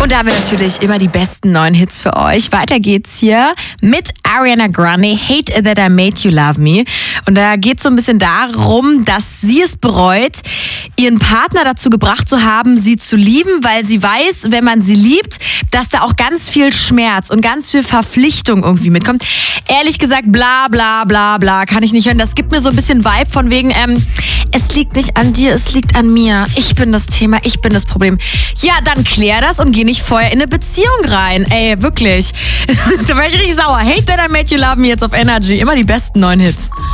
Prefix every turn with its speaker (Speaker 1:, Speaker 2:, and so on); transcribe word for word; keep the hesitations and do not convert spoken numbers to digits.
Speaker 1: Und da haben wir natürlich immer die besten neuen Hits für euch. Weiter geht's hier mit Ariana Grande, Hate That I Made You Love Me. Und da geht's so ein bisschen darum, dass sie es bereut, ihren Partner dazu gebracht zu haben, sie zu lieben, weil sie weiß, wenn man sie liebt, dass da auch ganz viel Schmerz und ganz viel Verpflichtung irgendwie mitkommt. Ehrlich gesagt, bla bla bla bla, kann ich nicht hören. Das gibt mir so ein bisschen Vibe von wegen, ähm, es liegt nicht an dir, es liegt an mir. Ich bin das Thema, ich bin das Problem. Ja, dann klär das und geh nicht vorher in eine Beziehung rein. Ey, wirklich. Da war ich richtig sauer. Hate That I Made You Love Me jetzt auf Energy. Immer die besten neuen Hits.